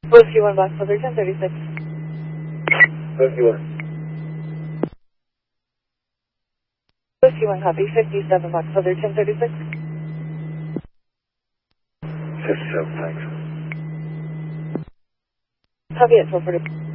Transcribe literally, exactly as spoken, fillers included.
Whiskey one Box Weather ten thirty-six. Whiskey one. Whiskey one copy, fifty-seven Box Weather ten thirty-six. fifty-seven, thanks. Copy at twelve forty.